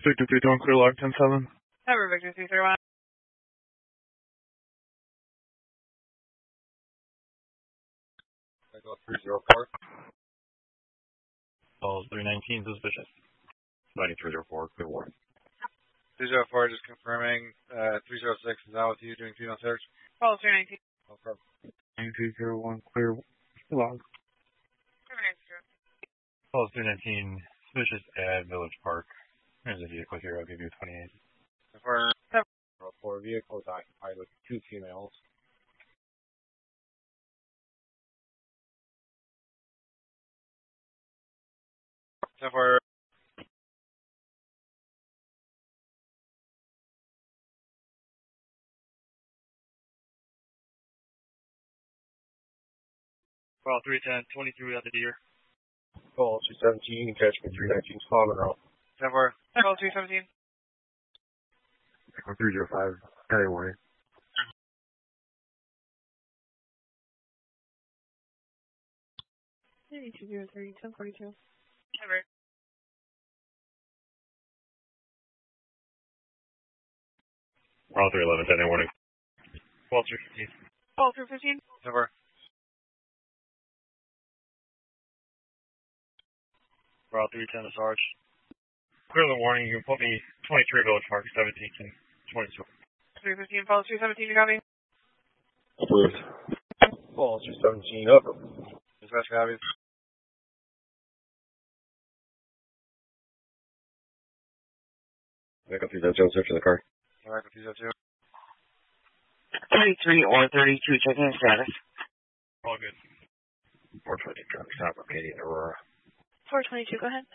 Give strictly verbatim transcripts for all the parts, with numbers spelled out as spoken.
Victor three two one, clear log ten seven. Cover Victor three three one. I go three zero four. Calls three nineteen, suspicious. Lighting three zero four, clear warning. three zero four, just confirming. Uh, three zero six is out with you doing female search. Call three nineteen. No problem. nine two zero one, clear log. Calls three nineteen, suspicious at Village Park. There's a vehicle here, I'll give you twenty-eight. For four vehicles occupied with two females. So for Call three ten, twenty-three at the deer. call two seventeen, catch me three nineteen, Common Road. So for Call two seventeen. Echo three zero five, carry warning. two zero three, ten forty-two. Cover. Call three eleven, ten warning. Call three fifteen. Call three fifteen. So for Call three ten to Sarge. Clear the warning, you can put me twenty-three Village Park, seventeen and twenty-two. three fifteen, follow three seventeen, you got me? approved. Call two seventeen, up. Dispatch copies. Echo three zero two, search of the car. Alright, two zero two. thirty-three or thirty-two, checking status. All good. four twenty traffic stop, Arcadia, Aurora. four twenty-two, go ahead.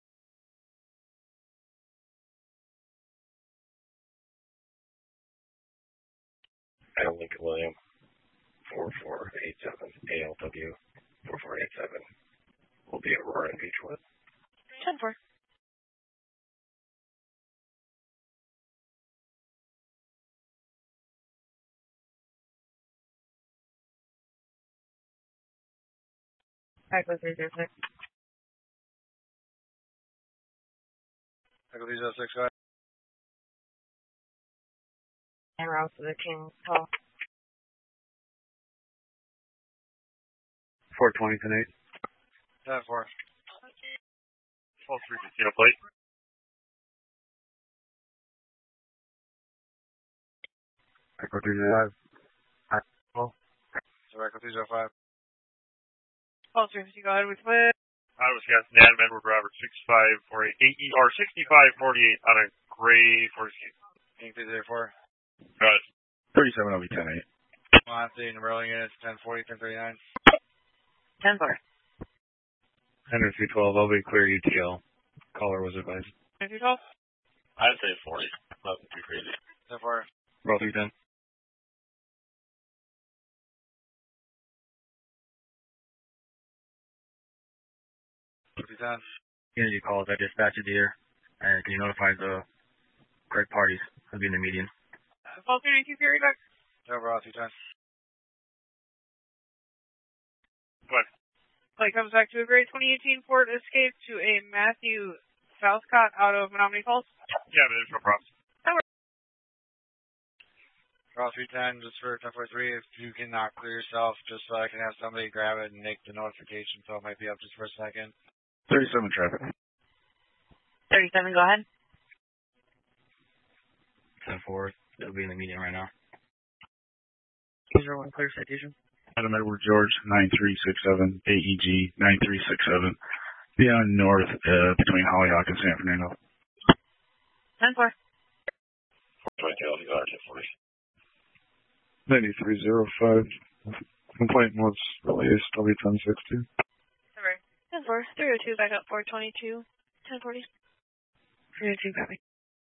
Adam Lincoln William, four four eight seven, A L W, four four eight seven. Will be Aurora and Beechwood. ten four. Echo three zero six. Echo three zero six, go ahead. And route to the King call. four twenty ten eight. ten four. Call three fifteen, a plate. Echo three zero five. So Echo three zero five. Call three fifty, go ahead with what? Out of Wisconsin, Adam Edward Robert, six five four eight, eight E R sixty-five forty-eight on a gray Ford Escape. King three zero four. Got it. thirty-seven O B ten eight. Monty, number units, ten forty, ten thirty-nine. ten four. Henry three twelve, L B clear U T L. Caller was advised. ten twelve? I'd say forty. Nothing too crazy. ten four. Roll three ten. two ten. Unity calls, I dispatched a deer. And can you notify the correct parties who'll be in the median? Call three nineteen, carry back. Overall, two ten. What? Flight comes back to a gray twenty eighteen Ford Escape to a Matthew Southcott out of Menominee Falls. Yeah, but there's no problems. Call three ten, just for ten forty-three, if you cannot clear yourself, just so I can have somebody grab it and make the notification, so it might be up just for a second. thirty-seven traffic. thirty-seven, go ahead. ten four, they'll be in the median right now. zero one, clear citation. Adam Edward George, nine three six seven, A E G, nine three six seven. Beyond north, uh, between Hollyhock and San Fernando. ten four. four twenty-two, I'll be ten forty. ninety-three oh five. Complaint was released, W ten sixty. ten four. three oh two, back up four twenty-two. ten forty. three oh two, copy.